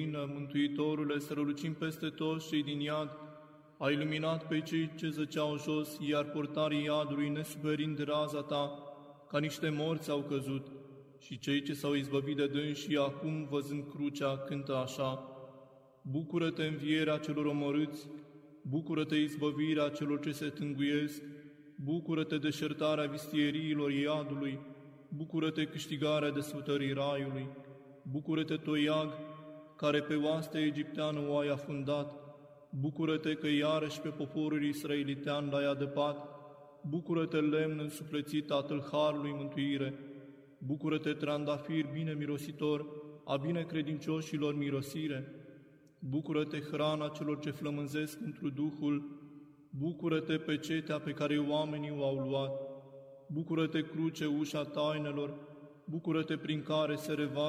Mântuitorule, strălucim peste toți cei din iad, ai luminat pe cei ce zăceau jos, iar portarii iadului, nesuferind de raza ta, ca niște morți au căzut, și cei ce s-au izbăvit de dânsii, acum văzând crucea, cântă așa: Bucură-te învierea celor omorâți, bucură-te izbăvirea celor ce se tânguiesc, bucură-te deșertarea vistieriilor iadului, bucură-te câștigarea desfătării raiului, bucură-te toiag, care pe oastea egipteană o ai afundat, bucură-te că iarăși pe poporul israelitean l-ai adăpat, bucură-te lemn însuflețit Tatăl Harului mântuire, bucură-te trandafir bine mirositor, a binecredincioșilor mirosire, bucură-te hrana celor ce flămânzesc întru Duhul, bucură-te pe cetea pe care oamenii o au luat, bucură-te cruce ușa tainelor, bucură-te prin care se revarsă